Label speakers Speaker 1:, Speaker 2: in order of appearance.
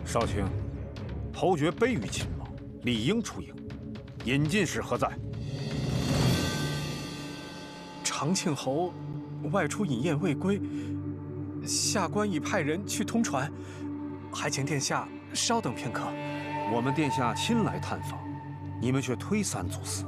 Speaker 1: 少卿，侯爵悲于秦王，理应出营。引进使何在？
Speaker 2: 长庆侯外出饮宴未归，下官已派人去通传，还请殿下稍等片刻。
Speaker 1: 我们殿下亲来探访，你们却推三阻四，